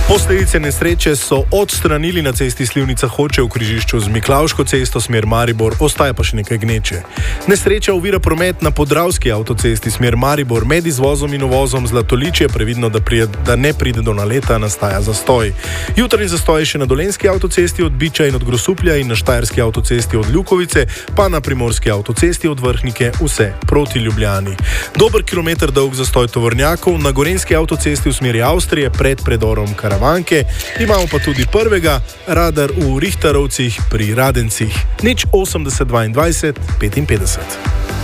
Posledice nesreče so odstranili na cesti Slivnica-Hoče v križišču z Miklavško cesto smer Maribor, ostaja pa še nekaj gneče. Nesreča ovira promet na Podravski avtocesti smer Maribor med izvozom in uvozom Zlatoličje, previdno, da ne pride do naleta, nastaja zastoj. Jutranji zastoj še na Dolenjski avtocesti od Biča in od Grosuplja in na Štajerski avtocesti od Ljukovice, pa na Primorski avtocesti od Vrhnike vse proti Ljubljani. Dober kilometer dolg zastoj tovornjakov na Gorenjski avtocesti v smeri Avstrije pred predorom Karavanke, imamo pa tudi prvega, radar v Richterovcih pri Radencih. 080 22 55.